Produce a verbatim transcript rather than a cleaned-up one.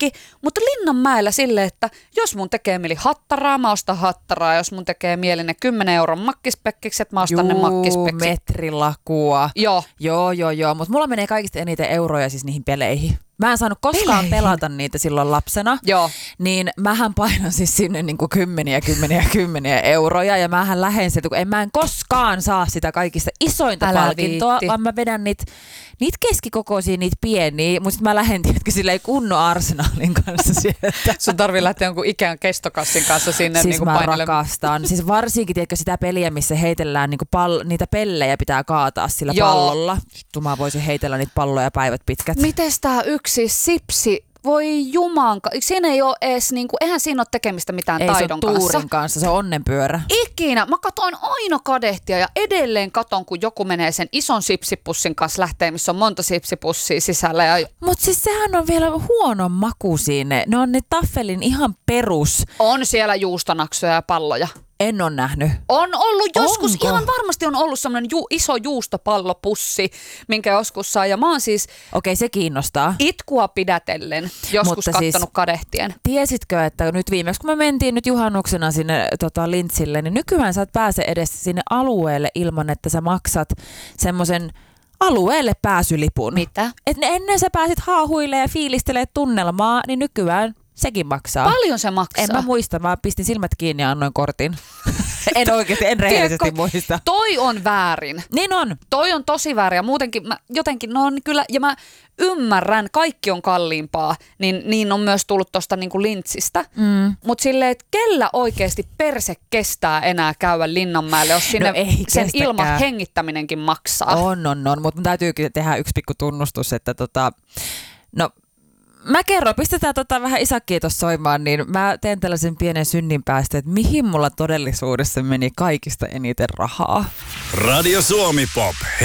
kaikki, mutta Linnanmäellä silleen, että jos mun tekee mieli hattaraa, mä ostan hattaraa. Jos mun tekee mieli ne kymmenen euron makkispekkikset, mä ostan Juu, ne makkispeksit. metrilakua. Joo. Joo, joo, joo. Mutta mulla menee kaikista eniten euroja siis niihin peleihin. Mä en saanut koskaan Peleihin. pelata niitä silloin lapsena, Joo. niin mähän painan siis sinne niin kuin kymmeniä, kymmeniä, kymmeniä euroja ja mähän lähden sieltä, kun en mä en koskaan saa sitä kaikista isointa Älä palkintoa, viitti. vaan mä vedän niitä, niitä keskikokoisia, niitä pieniä, mutta sitten mä lähden tietenkin silleen kunnon arsenaalin kanssa sieltä. Sun tarvii lähteä jonkun Ikean kestokassin kanssa sinne siis niin kuin mä painelle. rakastan. Siis varsinkin tiedätkö, sitä peliä, missä heitellään niin kuin pall- niitä pellejä pitää kaataa sillä Joo. pallolla. Sitten mä voisin heitellä niitä palloja päivät pitkät. Mites tää yksi sipsi? Voi jumanka. Siinä ei ole edes, niinku, eihän siinä ole tekemistä mitään ei, taidon kanssa. Ei se on tuurin kanssa, se on onnenpyörä. Ikinä. Mä katoin aina kadehtia ja edelleen katon, kun joku menee sen ison sipsipussin kanssa lähtee, missä on monta sipsipussia sisällä. Ja... Mutta siis sehän on vielä huono maku siinä. Ne on ne taffelin ihan perus. On siellä juustonaksoja ja palloja. En ole nähnyt. On ollut joskus, Onko? ihan varmasti on ollut semmoinen ju- iso juustopallopussi, minkä joskus saa. Ja mä oon siis Okei, se kiinnostaa. itkua pidätellen joskus Mutta kattonut siis, kadehtien. Tiesitkö, että nyt viimeksi kun me mentiin nyt juhannuksena sinne tota, Lintsille, niin nykyään sä et pääse edes sinne alueelle ilman, että sä maksat semmoisen alueelle pääsylipun. Mitä? Et ne ennen sä pääsit haahuille ja fiilistelee tunnelmaa, niin nykyään sekin maksaa. Paljon se maksaa? En mä muista, mä pistin silmät kiinni ja annoin kortin. En oikeasti, en rehellisesti muista. Toi on väärin. Niin on. Toi on tosi väärin ja muutenkin mä jotenkin, no on kyllä, ja mä ymmärrän, kaikki on kalliimpaa, niin, niin on myös tullut tosta niinku Lintsistä. Mm. Mutta silleen, että kellä oikeasti perse kestää enää käydä Linnanmäelle, jos sinne no ei sen kestäkään. ilman hengittäminenkin maksaa. On, on, on, mutta täytyykin tehdä yksi pikku tunnustus, että tota, no mä kerron, pistetään tota vähän Isakkiä tuossa soimaan, niin mä teen tällaisen pienen synninpäästön, että mihin mulla todellisuudessa meni kaikista eniten rahaa. Radio Suomi Pop.